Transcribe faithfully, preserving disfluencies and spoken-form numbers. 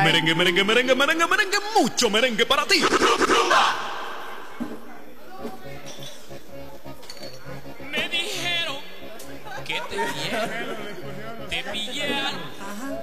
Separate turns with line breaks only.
Merengue, merengue, merengue, merengue, merengue, mucho merengue para ti.
Me dijeron que te vieron, te pillaron